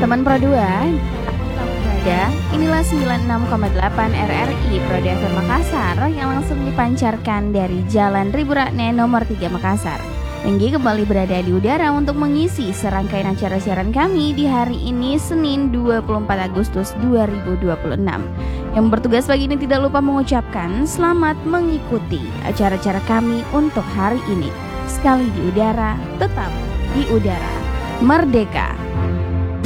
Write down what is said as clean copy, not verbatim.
Teman Pro 2, berada, inilah 96,8 RRI Pro FM Makassar yang langsung dipancarkan dari Jalan Ribu Rakne nomor 3 Makassar. Enggi kembali berada di udara untuk mengisi serangkaian acara siaran kami di hari ini Senin 24 Agustus 2026. Yang bertugas pagi ini tidak lupa mengucapkan selamat mengikuti acara-acara kami untuk hari ini. Sekali di udara, tetap di udara. Merdeka!